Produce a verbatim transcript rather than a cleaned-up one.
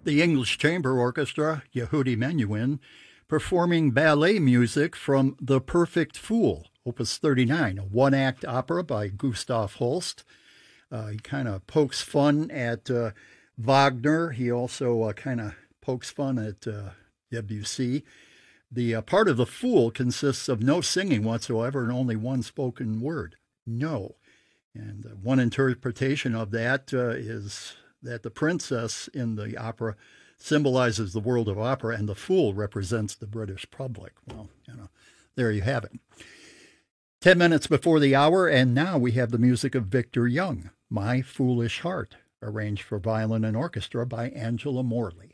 The English Chamber Orchestra, Yehudi Menuhin, performing ballet music from The Perfect Fool, Opus thirty-nine, a one-act opera by Gustav Holst. Uh, he kind of pokes fun at uh, Wagner. He also uh, kind of pokes fun at uh, Debussy. The uh, part of The Fool consists of no singing whatsoever and only one spoken word, no. And uh, one interpretation of that uh, is that the princess in the opera symbolizes the world of opera and the fool represents the British public. Well, you know, there you have it. Ten minutes before the hour, and now we have the music of Victor Young, My Foolish Heart, arranged for violin and orchestra by Angela Morley.